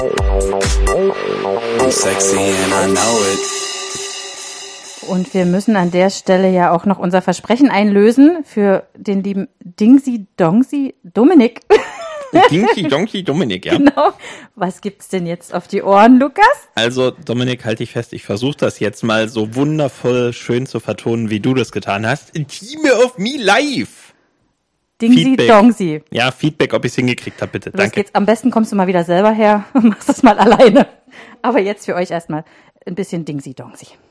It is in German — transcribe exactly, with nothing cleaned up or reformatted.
I'm sexy and I know it. Und wir müssen an der Stelle ja auch noch unser Versprechen einlösen für den lieben Dingsy Dongsy Dominik. Dingsy Dongsy Dominik, ja. Genau. Was gibt's denn jetzt auf die Ohren, Lukas? Also, Dominik, halte dich fest, ich versuche das jetzt mal so wundervoll schön zu vertonen, wie du das getan hast. Team of Me Live! Dingsy Feedback. Dongsy. Ja, Feedback, ob ich es hingekriegt habe, bitte. Los Danke. geht's. Am besten kommst du mal wieder selber her und machst das mal alleine. Aber jetzt für euch erstmal ein bisschen Dingsy Dongsy.